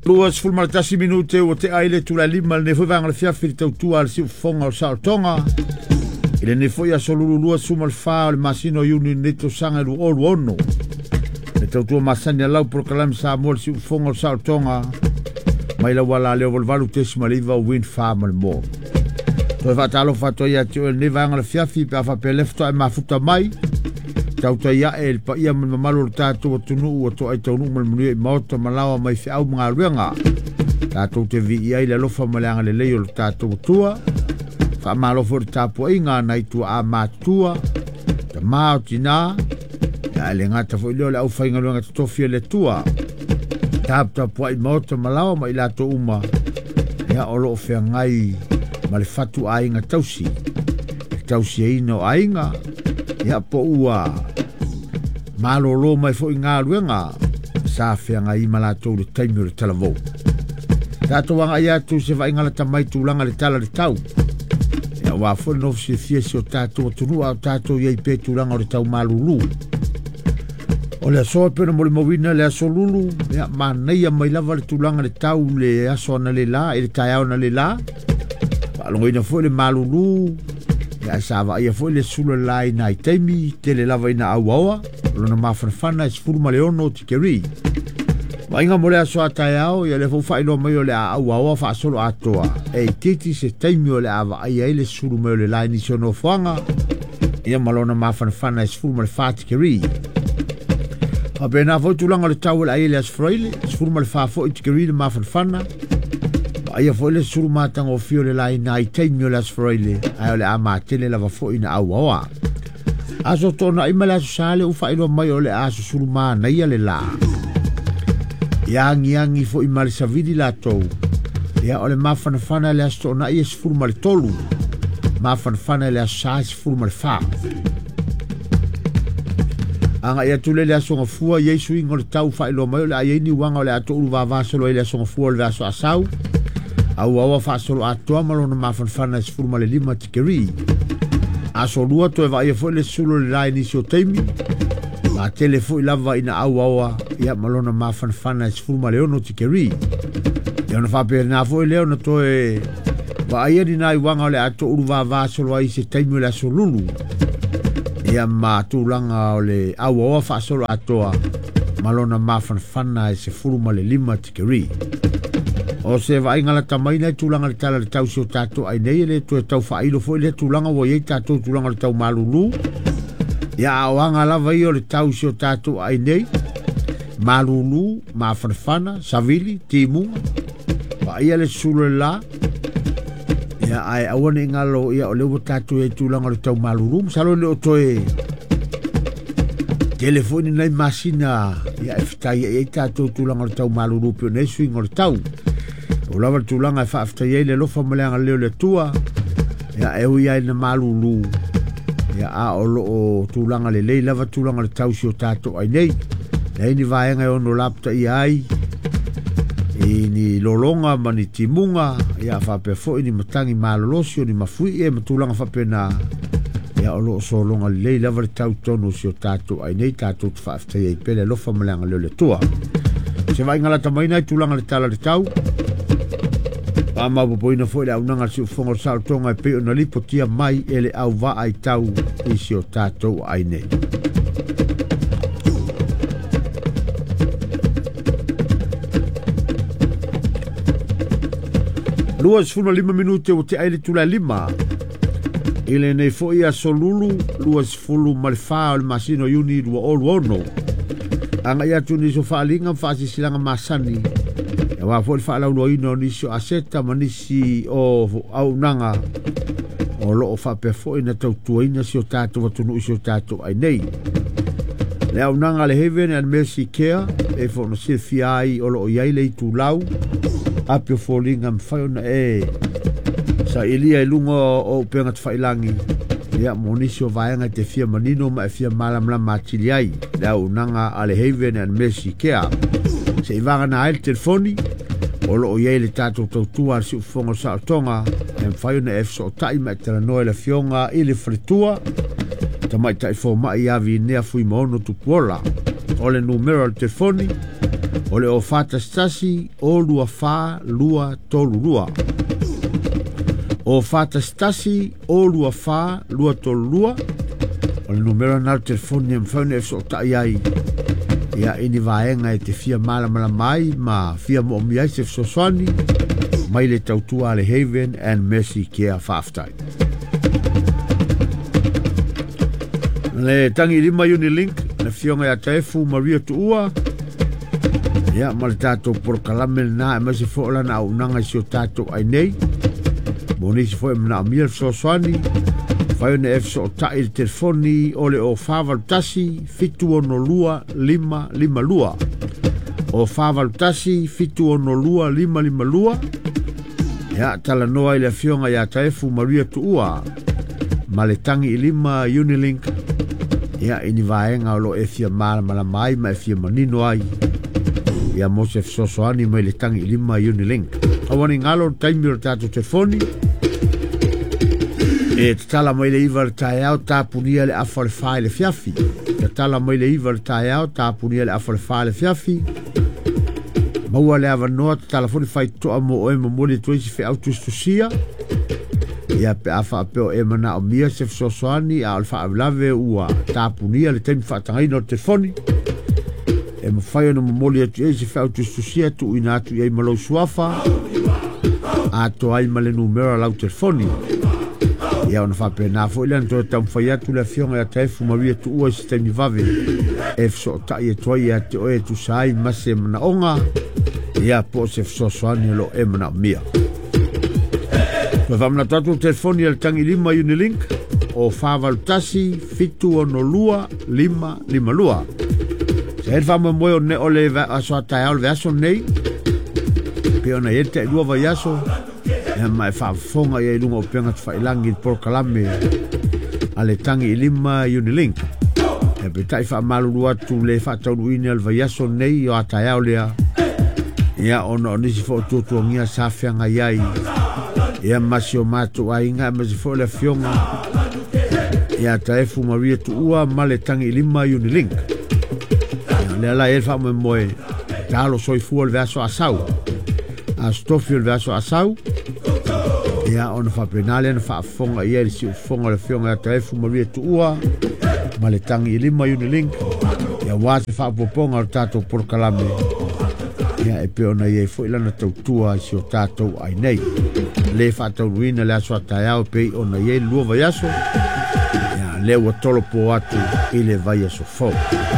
Luas fulmaratasi minute o te aile tula lima ne foi vanga le fiafi tau tua al siu fonga o Sartonga. Ile ne foi a solulu luas sumal fa le masino yuni neto sanga lu olu ono. Ne tau tua masani alau prokalami sa amol siu fonga o Sartonga. Mai la wala leo volvalu tesi maliva o wind farm al mo. Toi vatalo fato ia tio ne vanga le fiafi pe afa pe lefto e mafuta mai. Tau ta ia e pa ia man mamalo o tātou o tunu o to ai taunu mal muni e maota malawa mai fi au mga ruenga. Tātou te vi ia i le lofa maleanga le leo o tātou tua. Wha malofo le tāpua inga nai tua a mātua. Ta mao tina. Ia le ngata fo ileo le au whainga ruenga tatofia le tua. Tāpua i maota malawa mai lato uma. Ia olo o whea ngai ma le fatu a inga tausi. E tausi e ino a inga. Ia po ua malolo mai fo inga ruenga sa fianga i malato le taimi o le talavou. Tato wanga ia tu se va ingala tamai tulanga le tala le tau. Ia wa fo no se fie si o tato tunu au tato ia i pe tulanga o le tau malulu. O le aso pena mo le mawina le aso lulu. Ia maneia mai lava le tulanga le tau le aso na le la e le taiao na le la. Alongo ina fo le malulu. Ya sava ia foi le sula lai na taimi tele lava ina awawa lona mafanfana es furma leono tikeri wa inga mole aso ataiao ia le fo failo mai o le awawa fa solo atoa e titi se taimi o le ava ia le sulu mai le lai ni sono fanga ia malona mafanfana es furma le fatikeri a bena fo tulanga le tawel ai le asfraile es furma le fa fo tikeri le mafanfana ia foi le suru matanga o fio le lai na i taimi o le asfraile ai o le ama tele lava fo ina awawa aso tona ima le aso sale ufa ilo mai o le aso suru maa na ia le la yangi fo ima le savidi la tou ia o le mafanafana le aso tona ia sifuru ma le tolu mafanafana le aso saa sifuru ma le fa anga ia tule le aso ngafua yesu ingo le tau fa ilo mai o le aieni wanga o le ato uru vavasolo le aso ngafua o le aso asau awa fa solo atoa malona mafanfana se furma le lima tikeri aso lua to va ia fo le solo le lai ni so taimi ma telefo lava ina awa ia malona mafanfana se furma le ono tikeri ia no fa pe na fo le ono to e va ia ni nai wanga le ato uruva va solo ai se taimi le solulu ia ma tulanga o le awa fa solo atoa malona mafanfana se furma le lima tikeri o se va ingala tamai na tulanga le tala le tau si o tato ai nei le tu tau whailo fo le tulanga wo ye tato tulanga le tau malulu ia awanga lava i o le tau si o tato ai nei malulu mafanfana savili timunga va ia le sulu la ia ai awane ingalo ia o le wo tato e tulanga le tau malulu salo le o toe telefoni nai masina ia eftai e tato tulanga le tau malulu pio nei swingo le tau o lava tulanga fa afta ye le lofa maleanga leo le tua ya e ui ai na malulu ya a o lo o tulanga le lei lava tulanga le tau si o tato ai nei ni vaenga e ono lapta i ai ni lolonga ma ni timunga ya fa pe fo ni matangi malolosi o ni mafui e matulanga fa pena ya o lo so longa le lei lava le tau tono si o tato ai nei tato fa afta ye pele lofa maleanga leo le tua se vai ngala tamaina tulanga le tala le tau ama popoina foi le aunanga si fongo Sartonga e pe ona lipo tia mai ele au va ai tau i si o tatou ai nei. Luas funa 5 minute o te aile tula 5. Ile nei foi a solulu luas fulu malfa o masino yuni lua olu ono. Anga ia tuni so faalinga fasi silanga masani. Wa fo fa la lo ino ni so aseta manisi o au nanga o lo fa pe fo ina tau tuina si o tato wa tunu si o tato ai nei le au nanga le heaven and mercy care e fo no se fiai o lo iai le tu lau apio falling am fauna e sa ilia lungo o penga tfailangi ya monisio vaenga te fia manino ma fia malam la matiliai le au nanga ale heaven and mercy care se ivanga na el telefoni o lo ye le tato tautua si fongo Sartonga e fai na efso tai ma tera no le fionga ile fritua ta mai tai fo mai avi ne fui mono tu pola o le numero al telefoni O le o fatastasi o lua fa lua tolu lua. O fatastasi o lua fa lua tolu lua. O le numero na telefoni e mwhaune e so ta iai. Ia ini vaenga e te fia mala mai ma fia mo miai se fsoswani. Mai le tautua le Haven and Mercy Care Whaftai. Le tangi lima Unilink, le fionga ya taefu Maria Tuua. Ia ma le tātou porokalame na e masi fōla na au nanga si o tātou ai nei. Monisi fo e mna amia fsoswani. Whaione e fso o tai le telefoni o le o whavalutasi fitu ono lua lima lua. O whavalutasi fitu ono lua lima lua. Ia tala noa i le fionga ya taefu Maria Tuua. Ma le tangi i lima Unilink. Ia ini vaenga o lo e fia mala mai ma e fia manino ai. Ia mose fsosoani mai le tangi i lima Unilink. Awani ngalo taimi o tātou telefoni. E tala mai le iwa le tae au tāpunia le afa le whae le fiafi. Tala mai le iwa le tae au tāpunia le afa le whae le fiafi. Maua le awa noa tala foni whai toa mo o e mamole tuisi fe autustusia. Ia pe afa apeo e mana o mia se fsosoani a alfa avlave ua tāpunia le taimi whaatangai no telefoni. E mawhai ana mamole atu e se fe autustusia tu ina atu i malau suafa. A to ai ma le numero lau telefoni. Ia ona whape nā fo ilan tō tau mwhai atu le fionga ya taefu Maria Tuua si taimi vave. E fso tai e toi e te oe tu sai mase mana onga. Ia po se fso soani lo e mana mia. Kwa whamna tatu telefoni al tangi lima Unilink. O whavalutasi fitu ono lua lima lua. Se he whama moe o ne ole aso a tae au le aso nei. Pe ona yete lua vai aso. Ia mai whaafonga ia ilunga o penga tu whailangi porokalame a le tangi i lima Unilink. E pe tai whaamaluru atu le whaataunu ini al vaiaso nei o a tae au lea. Ia ono o nisi fo tuatua ngia sawhianga iai. Ia masi o mātu a inga masi fo le fionga. Ia taefu Maria Tuua ma le tangi i lima Unilink. Ia le ala e whaamo moe talo soifua le veaso asau. A stofio le veaso asau. Ia ona whapenale na whaafonga ia li si ufonga le fionga ya taefu Maria Tuua. Ma le tangi i lima Unilink. Ia wāse whaapoponga o tātou porokalame. Ia e pe ona ia i fo ilana tautua si o tātou ai nei. Le whaatau ruina le aso a tae au pei ona ia i lua vai aso. Ia leo a tolo po atu i le vai aso fo.